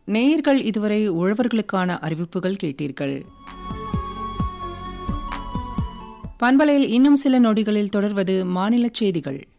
நேயர்கள் இதுவரை உழவர்களுக்கான அறிவிப்புகள் கேட்டீர்கள். பண்பலையில் இன்னும் சில நொடிகளில் தொடர்வது மாநில செய்திகள்.